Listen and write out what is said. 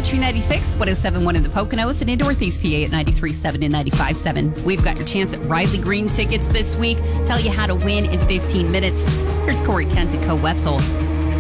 Country 96, 107.1 in the Poconos, and in Northeast PA at 93.7 and 95.7. We've got your chance at Riley Green tickets this week. Tell you how to win in 15 minutes. Here's Corey Kent and Co. Wetzel.